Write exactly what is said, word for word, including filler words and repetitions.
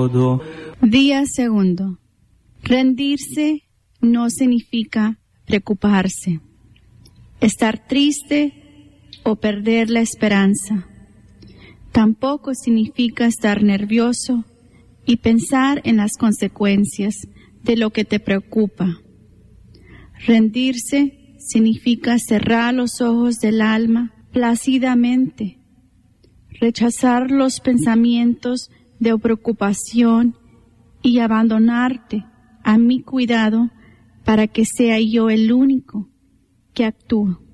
modo. Día segundo. Rendirse no significa preocuparse, estar triste o perder la esperanza. Tampoco significa estar nervioso y pensar en las consecuencias de lo que te preocupa. Rendirse significa cerrar los ojos del alma plácidamente, rechazar los pensamientos de preocupación y abandonarte a mi cuidado para que sea yo el único que actúe.